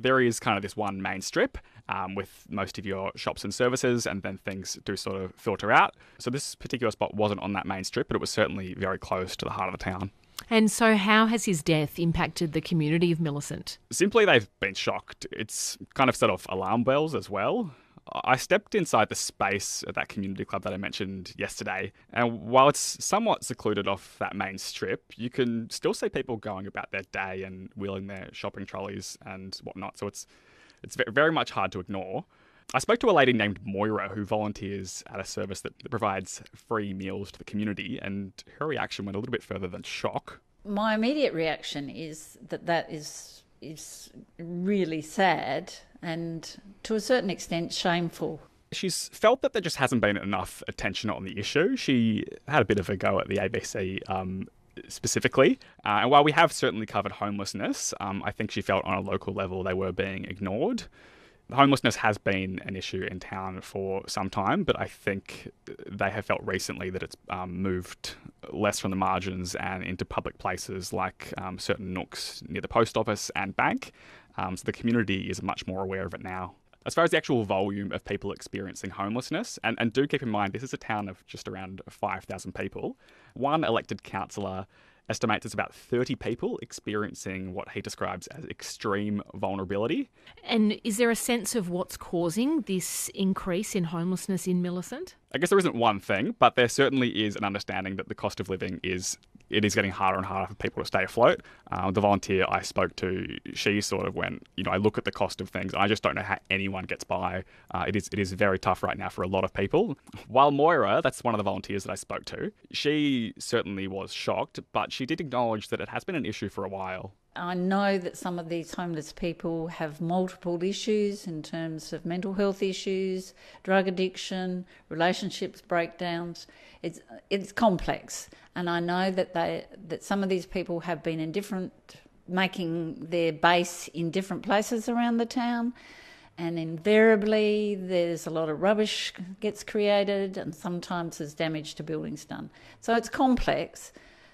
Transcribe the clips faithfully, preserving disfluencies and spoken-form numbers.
there is kind of this one main strip um, with most of your shops and services, and then things do sort of filter out. So this particular spot wasn't on that main strip, but it was certainly very close to the heart of the town. And so how has his death impacted the community of Millicent? Simply, they've been shocked. It's kind of set off alarm bells as well. I stepped inside the space at that community club that I mentioned yesterday, and while it's somewhat secluded off that main strip, you can still see people going about their day and wheeling their shopping trolleys and whatnot, so it's it's very much hard to ignore. I spoke to a lady named Moira who volunteers at a service that provides free meals to the community, and her reaction went a little bit further than shock. My immediate reaction is that that is is really sad and, to a certain extent, shameful. She's felt that there just hasn't been enough attention on the issue. She had a bit of a go at the A B C um, specifically. Uh, and while we have certainly covered homelessness, um, I think she felt on a local level they were being ignored. Homelessness has been an issue in town for some time, but I think they have felt recently that it's um, moved less from the margins and into public places like um, certain nooks near the post office and bank. Um, so the community is much more aware of it now. As far as the actual volume of people experiencing homelessness, and, and do keep in mind this is a town of just around five thousand people, one elected councillor estimates it's about thirty people experiencing what he describes as extreme vulnerability. And is there a sense of what's causing this increase in homelessness in Millicent? I guess there isn't one thing, but there certainly is an understanding that the cost of living is it is getting harder and harder for people to stay afloat. Uh, the volunteer I spoke to, she sort of went, you know, I look at the cost of things, I just don't know how anyone gets by. Uh, it is it is very tough right now for a lot of people. While Moira, that's one of the volunteers that I spoke to, she certainly was shocked, but she did acknowledge that it has been an issue for a while. I know that some of these homeless people have multiple issues in terms of mental health issues, drug addiction, relationships breakdowns. It's it's complex, and I know that they that some of these people have been in different, making their base in different places around the town, and invariably there's a lot of rubbish gets created, and sometimes there's damage to buildings done. So it's complex.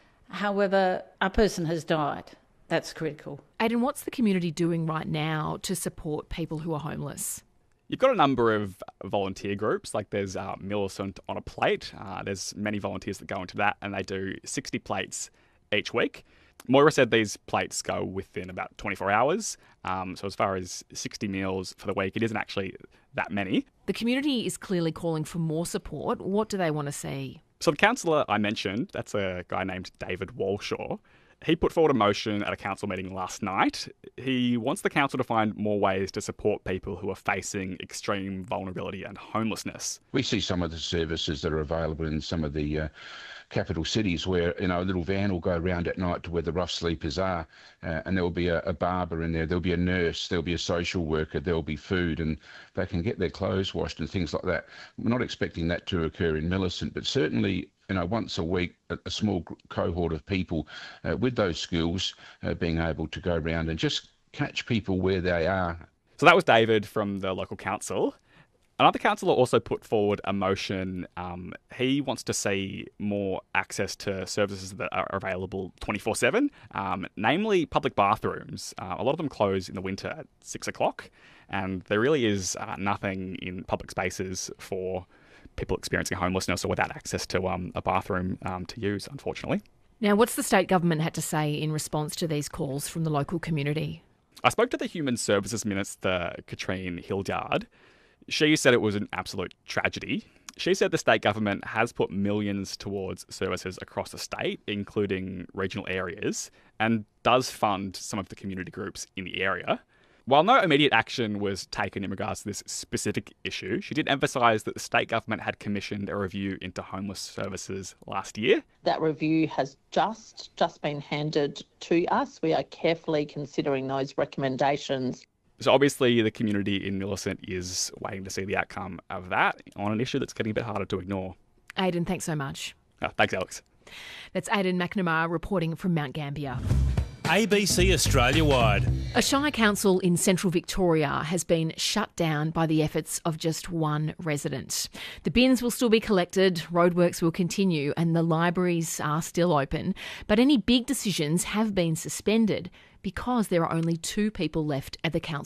However, a person has died. That's critical. Aidan, what's the community doing right now to support people who are homeless? You've got a number of volunteer groups, like there's uh, Millicent on a Plate. Uh, there's many volunteers that go into that, and they do sixty plates each week. Moira said these plates go within about twenty-four hours. Um, so as far as sixty meals for the week, it isn't actually that many. The community is clearly calling for more support. What do they want to see? So the councillor I mentioned, that's a guy named David Walshaw. He put forward a motion at a council meeting last night. He wants the council to find more ways to support people who are facing extreme vulnerability and homelessness. We see some of the services that are available in some of the uh, capital cities where, you know, a little van will go around at night to where the rough sleepers are, uh, and there will be a, a barber in there, there'll be a nurse, there'll be a social worker, there'll be food, and they can get their clothes washed and things like that. We're not expecting that to occur in Millicent, but certainly, you know, once a week, a, a small cohort of people uh, with those skills uh, being able to go around and just catch people where they are. So that was David from the local council. Another councillor also put forward a motion. Um, he wants to see more access to services that are available twenty-four seven, um, namely public bathrooms. Uh, a lot of them close in the winter at six o'clock, and there really is uh, nothing in public spaces for people experiencing homelessness or without access to um, a bathroom um, to use, unfortunately. Now, what's the state government had to say in response to these calls from the local community? I spoke to the Human Services Minister, Katrine Hildyard. She said it was an absolute tragedy. She said the state government has put millions towards services across the state, including regional areas, and does fund some of the community groups in the area. While no immediate action was taken in regards to this specific issue, she did emphasise that the state government had commissioned a review into homeless services last year. That review has just, just been handed to us. We are carefully considering those recommendations. So obviously the community in Millicent is waiting to see the outcome of that on an issue that's getting a bit harder to ignore. Aidan, thanks so much. Oh, thanks, Alex. That's Aidan McNamara reporting from Mount Gambier. A B C Australia-wide. A Shire council in central Victoria has been shut down by the efforts of just one resident. The bins will still be collected, roadworks will continue, and the libraries are still open. But any big decisions have been suspended because there are only two people left at the council